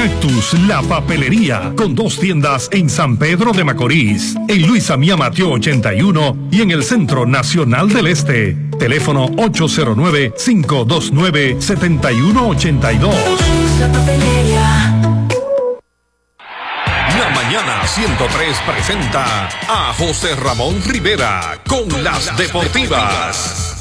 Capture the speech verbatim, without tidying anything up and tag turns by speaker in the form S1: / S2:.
S1: Cactus, la papelería, con dos tiendas en San Pedro de Macorís, en Luis Amía Mateo ochenta y uno y en el Centro Nacional del Este. Teléfono ocho cero nueve, cinco dos nueve, siete uno ocho dos.
S2: La papelería.
S3: La Mañana ciento tres presenta a José Ramón Rivera con las deportivas.